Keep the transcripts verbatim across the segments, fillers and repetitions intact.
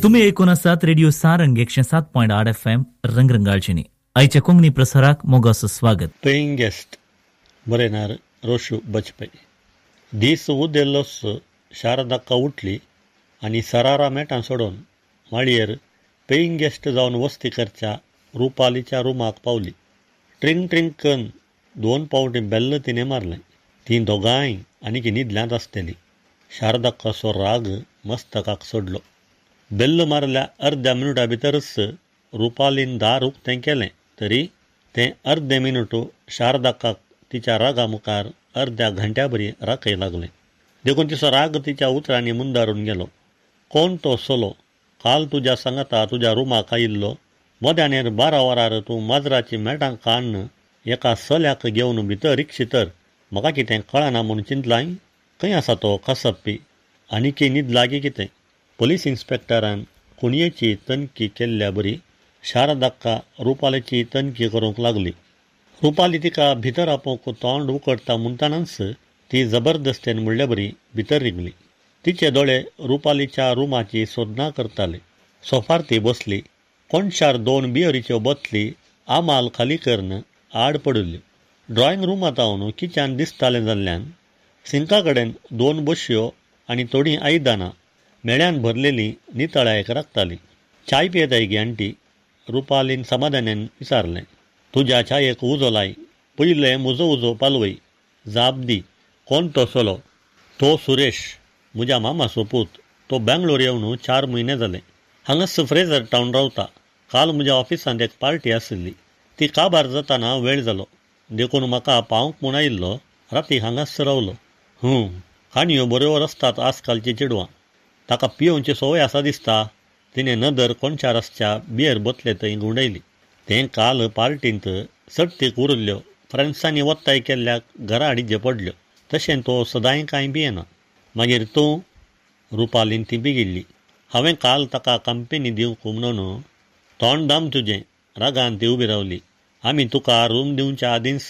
तुम्ही ऐकून आसात रेडिओ सारंग एकशे सात पॉयंट आठ एफ एम रंगरंगाळचिनी. आयच्या कोंकणी प्रसाराक मोगाचं स्वागत. Paying guest बरयणार रोशू बचपै. दीस उदेल्लोस शारदाक्का उठली आनी सरारा मेटां सोडून माळयेर पेईंग गेस्ट जावन वस्ती करच्या रुपालीच्या रुमाक पावली. ट्रिंग ट्रिंग कन दोन पावटी बेल्ल तिणें मारलें. तीं दोगांय आनीक न्हिदल्यांत आसतलीं. शारदाक्काचो राग मस्तकाक सोडलो. बेल्ल मारल्या अर्द्या मिनटा भितरच रुपालीन दार उक्तें केलें तरी तें अर्दे मिनटू शारदाक्काक तिच्या रागा मुखार अर्द्या घंट्या बरी राखय लागलें. देखून तिचो राग तिच्या उतरांनी मुंदारून गेलो. कोण तो सोलो? काल तुज्या सांगाता तुज्या रुमाक आयिल्लो. मोद्यानेर बारा वरार तूं माजराची मेटां काण्ण एका सल्याक घेवन भितर रिक्षितर म्हाका कितें कळना म्हूण चिंतलाय. खंय आसा तो कसप्पी? आनीकी न्हिदला की कितें? पुलीस इन्स्पेक्टरान कुणयेची तनकी केल्ल्या बरी शारदाक्का रुपालीची तनकी करूंक लागली. रुपाली तिका भितर आपोवंक तोंड उकडटा म्हणटनाच ती जबरदस्तेन म्हणले बरी भितर रिगली. तिचे दोळे रुपालीच्या रुमाची सोदना करताले. सोफार ती बसली. कोणशार दोन बियरीच्यो बोतली आमाल खाली करून आड पडिल्ल्यो. ड्रॉइंग रुमांत हांव किचन दिसतालें जाल्ल्यान सिंका कडेन दोन बशयो आनी थोडीं आयदनां मेळ्यान भरलेलीं नितळायेक राखतालीं. चाय पियेताय गे आंटी? रुपालीन समाधानान विचारलें. तुज्या चायेक उजो लाय. पयलें म्हजो उजो पालवय. जाप दी. कोण तो सोलो? तो सुरेश, म्हज्या मामाचो पूत. तो बेंगलोर येवन चार म्हयने जाले. हांगास फ्रेझर टावन रावता. काल म्हज्या ऑफिसांत एक पार्टी आशिल्ली. ती काबार जाताना वेळ जालो. देखून म्हाका पावंक म्हूण आयिल्लो. राती हांगास रावलो. हूं काणयो बऱ्यो रसतात आजकालची चेडवां. ताका पियोवची सवय आसा दिसता. तिणें नदर कोणच्या रसच्या बियर बोतले थंय गुंडयली. तें काल पार्टींत सट्टीक उरिल्ल्यो फ्रेंड्सांनी वत्ताय केल्ल्या घरा हाडिच्यो पडल्यो. तशें तो सदांय कांय पियेना. मागीर तूं? रुपालीन ती बिगिल्ली. हांवें काल ताका कंपनी दिवंक म्हणून. तोंड दाम तुजें. रागान ती उबी रावली. आमी तुका रूम दिवच्या आदींच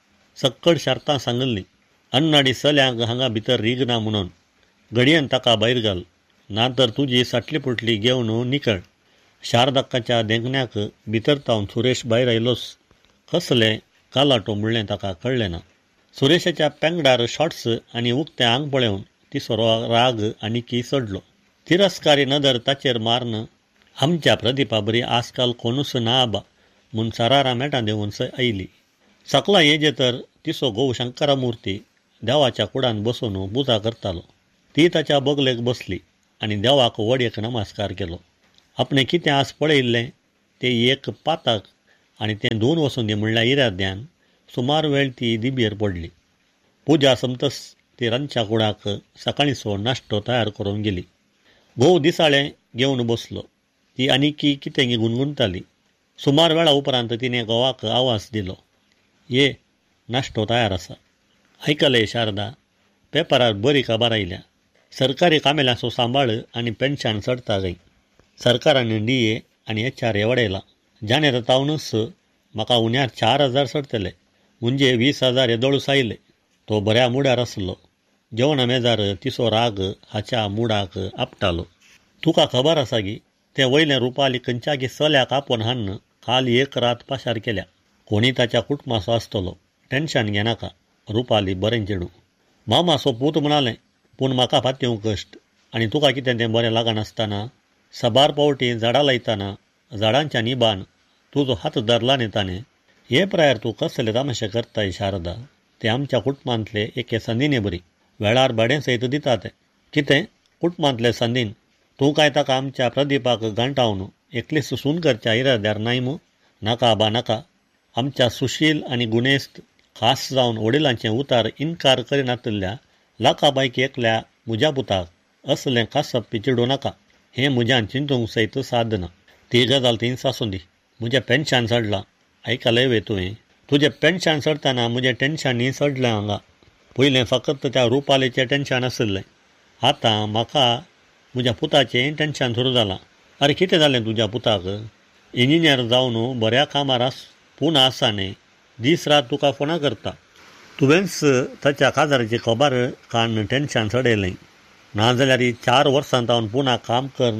सक्कड शर्तां सांगल्लीं. अन्नाडी सल्यांक हांगा भितर रिगना म्हणून. घडयेन ताका भायर घाल, नातर तुजी साटली पुटली घेवन निकळ. शारदाक्काच्या देंगण्याक भितर तावन सुरेश भायर आयलोस. कसलें कालाटो म्हणलें ताका कळलें ना. सुरेशाच्या पेंगडार शॉर्ट्स आनी उक्तें आंग पळोवन तिचो राग आनीकी चडलो. तिरस्कारी नदर ताचेर मारन आमच्या प्रदीपा बरी आजकाल कोणूच ना आबा म्हूण सरारा मेटां देंवन आयली. सकला येजे तर तिचो घोव शंकरामुर्ती देवाच्या कुडान बसून पुजा करतालो. ती ताच्या बगलेक बसली आनी देवाक वडयेक नमस्कार केलो. आपणें कितें आज पळयल्लें तें एक पाताक आनी तें धुवन वचून दी म्हणल्यार इराद्यान सुमार वेळ ती दिबेर पडली. पुजा समतस ती रांदच्या कुडाक सकाळींचो नाश्तो तयार करून गेली. घोव दिसाळें घेवन बसलो. ती आनीकी कितें गुणगुणताली. सुमार वेळा उपरांत तिणें घोवाक आवाज दिलो. ये, नाश्तो तयार आसा. आयकलें शारदा, पेपरार बरी खबर आयल्या. सरकारी कामेल्यांचो सांबाळ आनी पेन्शन चडता गई. सरकारान डी ए आनी एच आर वाडयला. जानेर तावनच म्हाका उण्यार चार हजार चडतले. म्हणजे वीस हजार येदोळूच आयले. तो बऱ्या मुडार आसलो. जेवणा मेजार तिचो राग हाच्या मुडाक आपटालो. तुका खबर आसा गी, तें वयलें रुपाली खंयच्याकी सल्याक आपोवन हाडन काल एक रात पाशार केल्या. कोणी ताच्या कुटुंबाचो आसतलो. टेन्शन घेनाका. रुपाली बरें चेडू. मामाचो पूत म्हणालें, पूण म्हाका फात्यो कश्ट. आनी तुका कितें तें बरें लागनासतना सबार पावटी झाडां लायतना झाडांच्या निबान तुजो हात धरला न्ही ताणें. हे प्रायर तूं कसले तमाशे करताय शारदा? ते आमच्या कुटुंबांतले एके संदीने बरी. वेळार भाडें सयत दिता तें. कितें कुटुंबांतले संदीन? तूं काय ताका आमच्या प्रदीपाक गांठावन एकलीच सून करच्या इराद्यार नाय मू? नाका बा नाका. आमच्या सुशील आनी गुणेस्त खास जावन वडिलांचें उतार इन्कार करिनातल्या लाखापैकी एकल्या म्हज्या पुताक असलें खासप्पी चिडूं नाका. हें म्हज्यान चिंतूंक सयत साद ना. ती गजाल थिंच आसूं दी. म्हजें पेन्शन चडलां. आयकलें वे तुवें? तुजें पेन्शन चडतना म्हजें टेन्शनय चडलें हांगा. पयलें फकत त्या रुपालीचें टेन्शन आशिल्लें. आतां म्हाका म्हज्या पुताचें टेन्शन सुरू जालां. अरे कितें जालें तुज्या पुताक? इंजिनियर जावन बऱ्या कामार आस पूण आसा न्ही. दीस रात तुका फोना करता. तुवेंच ताच्या काजाराची खबर काडून टेन्शन चडयलें. नाजाल्यार चार वर्सां जावन पुना काम कर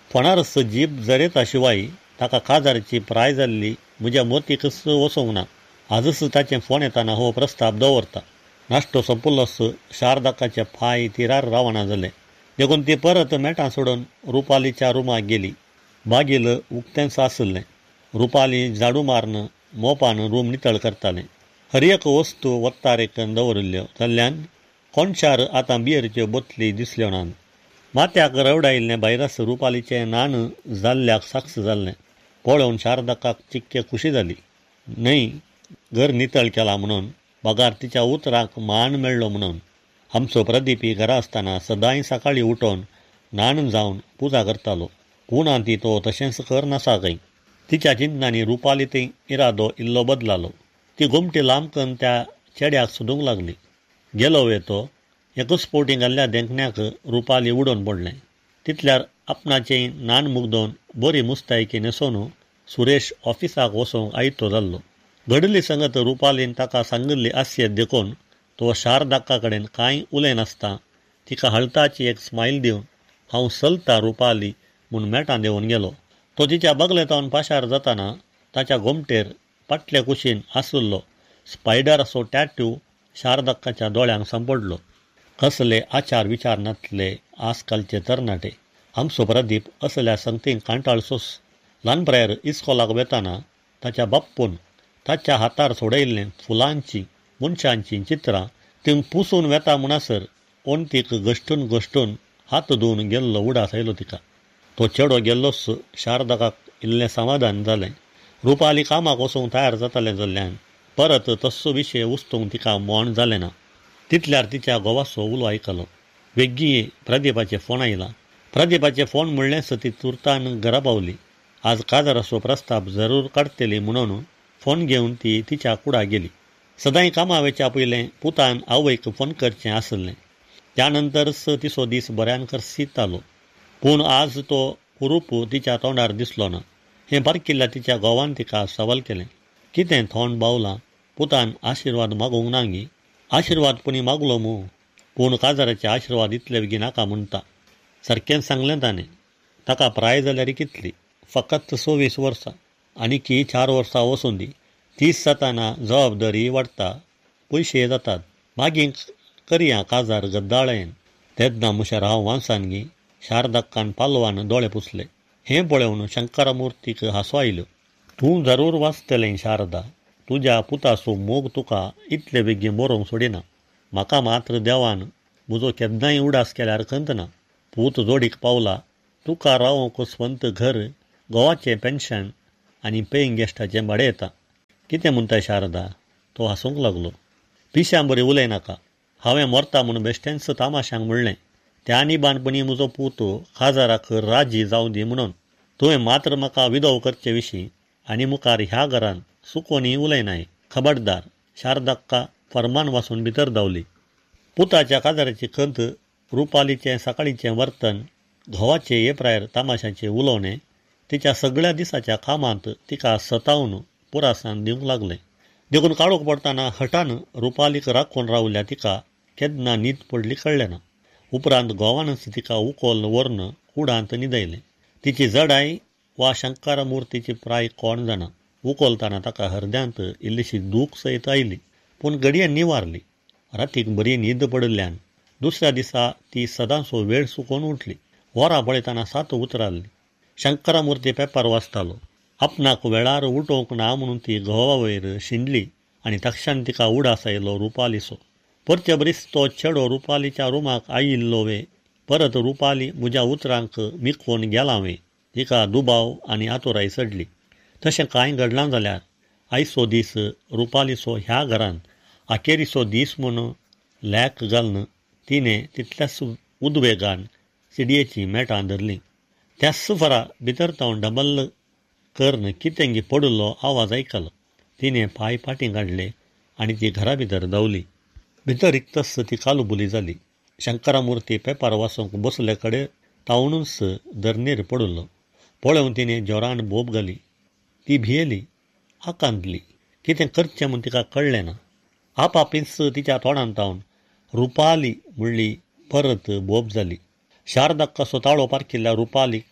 फोणारस जीप जरेता शिवाय ताका काजाराची प्राय जाल्ली म्हज्या मोतीकच वचोंक ना. आजच ताचें फोन येताना हो प्रस्ताव दवरता. नाश्तो सोंपलोस शारदाकाचे पांय तिरार रावना जाले. देखून ती परत मेटां सोडून रुपालीच्या रुमाक गेली. बागील उक्तेंच आसलें. रुपाली झाडू मारन मोपान रूम नितळ करतालें. हर एक वस्तू वत्तारेकन दवरिल्ल्यो जाल्ल्यान कोणशार आतां बियरच्यो बोतली दिसल्यो नात. माथ्याक रवडायिल्लें भायरस रुपालीचें नान जाल्ल्याक साक्ष जाल्लें पळोवन शारदाकाक चिक्के खुशी जाली. न्हय, घर नितळ केलां म्हणून, पगार तिच्या उतराक मान मेळ्ळो म्हणून. आमचो प्रदीपी घरा आसतना सदांय सकाळीं उठोवन नान जावन पुजा करतालो. पुना ती तो तशेंच कर नासा खंय. तिच्या चिंतनांनी रुपाली थंय इरादो इल्लो बदलालो. ती घुमटी लांबकन त्या चेड्याक सोदूंक लागली. गेलो वेतो एकूच पोवटी घाल्ल्या देंकण्याक रुपाली उडोवन पडलें. तितल्यार आपणाचें नान मुगदोवन बरी मुस्तायकी न्हेसोन सुरेश ऑफिसाक वचोंक आयतो जाल्लो. घडली संगत रुपालीन ताका सांगिल्ली आस्येत देखून तो शारदाक्का कडेन कांय उलयनासता तिका हळताची एक स्मायल दिवन हांव चलता रुपाली म्हूण मेटां देंवन गेलो. तो तिच्या बगलेतावन पाशार जाताना ताच्या घोमटेर पाटले कुशीन आसुल्लो स्पायडर असो टॅट्यू शारदाक्काच्या दोळ्यांक सांपडलो. कसले आचार विचार नातले आजकालचे तरणाटे. आमचो प्रदीप असल्या संगतींक कांटाळसोस. ल्हानपणायर इस्कॉलाक वेताना ताच्या बाप्पून ताच्या हातार सोडयिल्लें फुलांची मनशांची चित्रां थिंग पुसून वेता म्हणसर ओंतीक गश्टून गश्टून हात धुवन गेल्लो उडास आयलो तिका. तो चेडो गेल्लोच शारदाकाक इल्लें समाधान जालें. रुपाली कामाक वचूंक तयार जातालें जाल्ल्यान परत तस्सो विशय उस्तूंक तिका मोण जालें ना. तितल्यार तिच्या घोवाचो उलो आयकलो. वेग्गी प्रदीपाचे फोन आयला. प्रदीपाचे फोन म्हणलेंच ती तुर्तान घरा पावली. आज काजाराचो प्रस्ताव जरूर काडटली म्हणून फोन घेवन ती तिच्या कुडा गेली. सदांय कामा वेच्या पयलें पुतान आवयक फोन करचें आसलें. त्यानंतरच तिचो दीस बऱ्यान करसितालो. पूण आज तो कुरूप तिच्या तोंडार दिसलो ना. हें बारकिल्ल्या तिच्या घोवान तिका सवाल केलें. कितें थोंड बावलां? पुतान आशिर्वाद मागूंक ना गी. आशिर्वाद पुणी मागलो मू. पूण काजाराचे आशिर्वाद इतले बेगीन नाका म्हणटा. सारकें सांगलें ताणें. ताका प्राय जाल्यार कितली? फकत सव्वीस वर्सां. आनीकी चार वर्सां वचून दी. तीस जाताना जबाबदारी वाडटा, पयशे जातात. मागीर करया काजार गद्दाळेन. तेन्ना मुशार हांव वांसान गी. शारदाक्कान पालवान दोळे पुसले. हें पळोवन शंकरमुर्तीक हांसो आयल्यो. तूं जरूर वाचतलें शारदा. तुज्या पुताचो मोग तुका इतले बेगीन बरोवंक सोडिना. म्हाका मात्र देवान म्हजो केन्नाय उडास केल्यार खंत ना. पूत जोडीक पावला. तुका रावोंक स्वंत घर, घोवाचें पेन्शन आनी पेईंग गेस्टाचें भाडें येता. कितें म्हणटा शारदा? तो हांसूंक लागलो. पिश्यां बरी उलयनाका. हांवें मरता म्हूण बेश्टेंच तामाश्यांक म्हणलें. त्या निबाणपणी म्हजो पूत काजाराक राजी जावं दी म्हणून. तुवें मात्र म्हाका विधव करचे विशीं आनी मुखार ह्या घरान सुकोनी उलयनाय. खबरदार. शारदाक्का फर्मान वाचून भितर धांवली. पुताच्या काजाराची खंत, रुपालीचें सकाळीचें वर्तन, घोवाचे येप्रायर तामाशाचें उलोवणें तिच्या सगळ्या दिसाच्या कामांत तिका सतावन पुरासान दिवंक लागलें. देखून काळोख पडटाना हटान रुपालीक राखून रावल्या तिका केन्ना न्हीद पडली कळ्ळें ना. उपरांत घोवानच तिका उखोल व्हरून कुडांत न्हिदयलें. तिची जडाय वा शंकरमुर्तीची प्राय कोण जाणा. उखोलतना ताका हृदयांत इल्लीशी दूख सयत आयली. पूण घडये निवारली. रातीक बरी न्हीद पडिल्ल्यान दुसऱ्या दिसा ती सदांचो वेळ चुकोवन उठली. वरां पळयतना सात उतराल्ली. शंकरमुर्ती पेपर वाचतालो. आपणाक वेळार उठोवंक ना म्हणून ती घोवा वयर शिंडली आनी तक्षण तिका उडास आयलो रुपालीचो. परचे बरीस तो चेडो रुपालीच्या रुमाक आयिल्लो वे. परत रुपाली म्हज्या उतरांक मिखवून गेलां वे. तिका दुबाव आनी आतुराय चडली. तशें कांय घडलां जाल्यार आयचो दीस रुपालीचो ह्या घरान अखेरीचो दीस म्हूण लॅक घालन तिणें तितल्याच उद्वेगान चिडयेची मेटां धरलीं. त्याच फरा भितर तावन डबल कर्ण कितेंगी पडिल्लो आवाज आयकलो. तिणें पांय फाटीं काडले आनी ती घरा भितर धांवली. भितर रिक्तस ती कालबुली जाली. शंकरमुर्ती पेपर वाचूंक बसले कडेन तावनूच धरणेर पडिल्लो. पळोवन तिणें जोरान बोब घाली. ती भियेली, आकांतली. कितें करचें म्हूण तिका कळ्ळें ना. आपापीच तिच्या तोंडान तावन रुपाली म्हणली. परत बोब जाली. शारदाक्काचो ताळो पारकिल्ल्या रुपालीक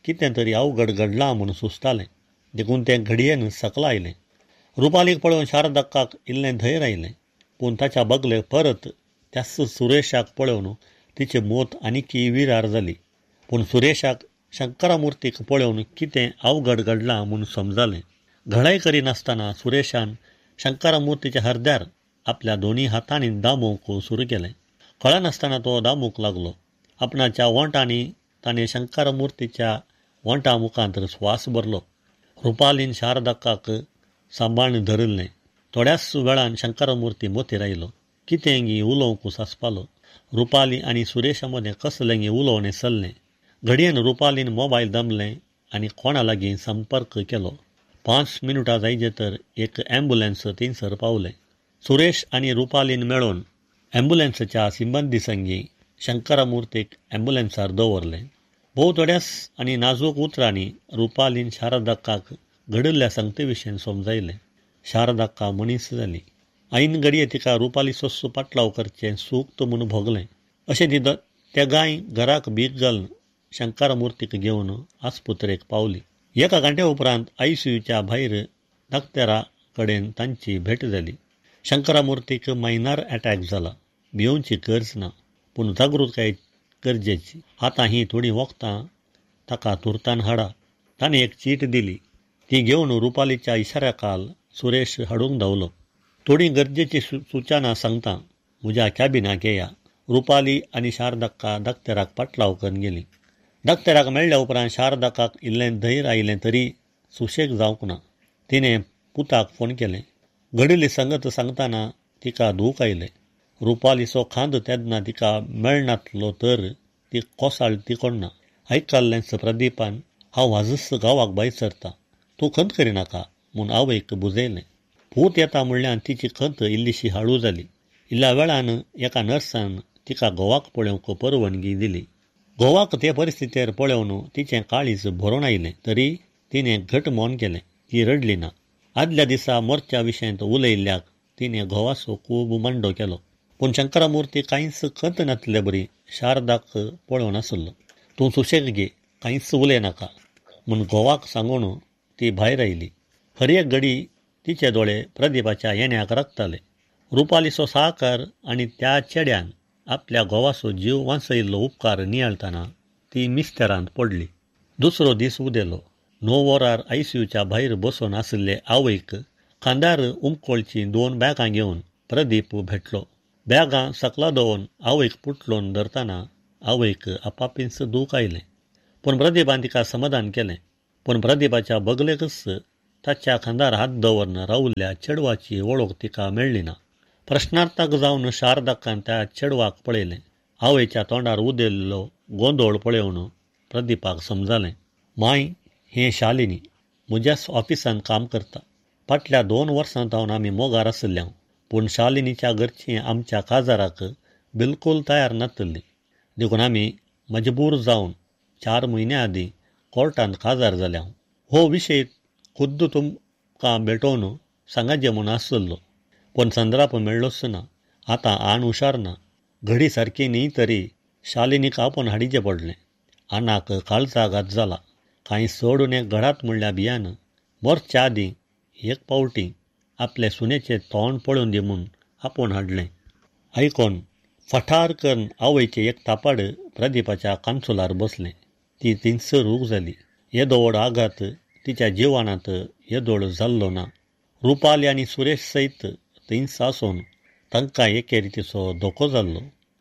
कितें तरी अवघड घडलां म्हूण सुस्तालें. देखून तें घडयेन सकला आयलें. रुपालीक पळोवन शारदक्काक इल्लें धैर्य आयलें. पूण ताच्या बगले परत त्याच सुरेशाक पळोवन तिची मोत आनीकय विरार जाली. पूण सुरेशाक शंकरामुर्तीक पळोवन कितें अवघड घडलां म्हूण समजलें. घडाय करिनासतना सुरेशान शंकरामुर्तीच्या हरद्यार आपल्या दोनी हातांनी दामूंक सुरू केलें. कळनासतना तो दामूंक लागलो. आपणाच्या वोंटांनी ताणें शंकरामुर्तीच्या वोंटा मुखांत स्वास भरलो. रुपालीन शारदक्काक सांबाळून धरिल्लें. थोड्याच वेळान शंकरामुर्ती मोतीर आयलो. कितेंय उलोवंक सासपालो. रुपाली आनी सुरेशा मदें कसलेंय उलोवणें चल्लें. घडयेन रुपालीन मोबायल दमलें आनी कोणा लागीं संपर्क केलो. पांच मिनटां जायचे तर एक ॲम्ब्युलन्स थंयसर पावलें. सुरेश आनी रुपालीन मेळोवन ॲम्ब्युलन्सच्या सिंबंदी संगी शंकरामुर्तीक ॲम्ब्युलन्सार दवरलें. भोव थोड्याच आनी नाजूक उतरांनी रुपालीन शारदक्काक घडिल्ल्या संगती विशीं समजायलें. शारदक्का मनीस जाली. ऐन घडये तिका रुपाली सोस्सू पाटलाव करचें सूक्त म्हूण भोगलें. अशें ती त्या गाय घराक भीक घालून शंकरामुर्तीक घेवन आस्पत्रेक पावली. एका घंट्या उपरांत आयसीयूच्या भायर डाक्तरा कडेन तांची भेट जाली. शंकरामुर्तीक मायनर अटॅक जाला. भिवची गरज ना, पूण जागृताय गरजेची. आतां ही थोडीं वखदां ताका तुर्तान हाडा. ताणें एक चीट दिली. ती घेवन रुपालीच्या इशाऱ्याकाल सुरेश हाडूंक धांवलो. थोडीं गरजेची सुचना सांगता म्हज्या कॅबिनाक येया. रुपाली आनी शारदक्का डाक्तराक पाटलाव करून गेलीं. डाक्तराक मेळ्ळ्या उपरांत शारदक्काक इल्लें धैर्य आयलें तरी सुशेग जावंक ना. तिणें पुताक फोन केलें. घडिल्ली संगत सांगतना तिका दूख आयलें. रुपालीचो खांद तेदना तिका मेळनातलो तर ती कोसाळ तिकोण ना. आयकल्लेंच प्रदीपान हांव वाजस गांवाक भायर सरता, तूं खंत करिनाका म्हूण आवयक बुजयलें. पूत येता म्हणल्यार तिची खंत इल्लीशी हाळू जाली. इल्ल्या वेळान एका नर्सान तिका घोवाक पळोवंक परवानगी दिली. घोवाक ते परिस्थितीर पळोवन तिचें काळीज भरोवन आयलें तरी तिणें घट मौन केलें. ती रडली ना. आदल्या दिसा मोर्च्या विशयंत उलयल्ल्याक तिणें घोवाचो खूब मांडो केलो. पूण शंकरामुर्ती कांयच खंत नासले बरी शारदाक पळोवन आसलो. तूं सुशेग घे, कांयच उलय नाका म्हूण घोवाक सांगून ती भायर आयली. हर एक घडी तिचे दोळे प्रदीपाच्या येण्याक राखताले. रुपालीचो सहकार आनी त्या चेड्यान आपल्या घोवाचो जीव वाचयल्लो उपकार नियाळतना ती मिस्तेरांत पडली. दुसरो दीस उदेलो. णव वरार आयसीयूच्या भायर बसून आशिल्ले आवयक खांद्यार उमकोळची दोन बॅगां घेवन प्रदीप भेटलो. बॅगां सकला दवरून आवयक पुटलोवन धरतना आवयक आपापींच दूख आयलें. पूण प्रदीपान तिका समाधान केलें. पूण प्रदीपाच्या बगलेकच ताच्या खांदार हात दवरून रावल्ल्या चेडवाची वळख तिका मेळ्ळी ना. प्रश्नार्थक जावन शारदक्कान त्या चेडवाक पळयलें. आवयच्या तोंडार उदेल्लो गोंदोळ पळोवन प्रदीपाक समजलें. माय, हें शालिनी म्हज्याच ऑफिसान काम करता. फाटल्या दोन वर्सां जावन आमी मोगार आशिल्ल्या. पूण शालिनीच्या घरचीं आमच्या काजाराक बिलकूल तयार नासलीं. देखून आमी मजबूर जावन चार म्हयन्या आदीं कोर्टांत काजार जाल्या. हो विशय खुद्द तुमकां भेटोवन सांगाचे म्हूण आसलो. पूण संद्राप मेळ्ळोच ना. आतां आण हुशार ना. घडी सारकी न्ही तरी शालिनीक आपूण हाडिचें पडलें. आनाक काळजाघात जाला. कांय सोडून एक घडात म्हणल्या भियान मोरच्या आदीं एक पावटी आपले सुनेचें तोंड पळोवन दी म्हूण आपूण हाडलें. आयकोन फठार करून आवयचें एक थापाड प्रदीपाच्या कांसुलार बसलें. ती थिंगसर उब जाली. येदो व्हड आघात तिच्या जिवानांत येदोळ जाल्लो ना. रुपाली आनी सुरेश सयत थंयच आसून तांकां एके रितीचो धोको जाल्लो.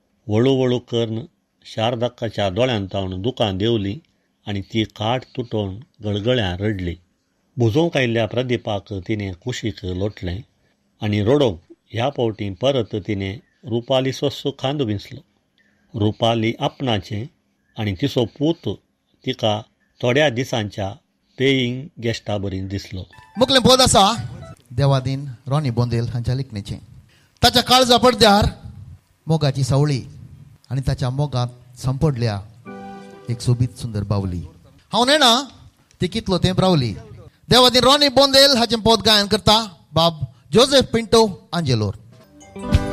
वळू करून शारदक्काच्या दोळ्यांत तावन दुकां देंवली आनी ती काट तुटोवन गळगळ्यां रडली. बुजोवंक आयिल्ल्या प्रदीपाक तिणें कुशीक लोटलें आनी रडोवंक ह्या फावटी परत तिणें रुपालीचो खांद विंचलो. रुपाली आपणाचें आनी तिचो पूत तिका थोड्या दिसांच्या पेईंग गेस्टा बरी दिसलो. मुखलें पद आसा देवादीन रॉनी बोंदेल हांच्या लिखणेचें. ताच्या काळजा पडद्यार मोगाची सावळी आनी ताच्या मोगांत संपडल्या एक सोबीत सुंदर बावली. हांव नेणा ती कितलो तेंप रावली. देवादीन रॉनी बोंदेल हाचें पद गायन करता बाब जोसेफ पिंटो आंजेलोर.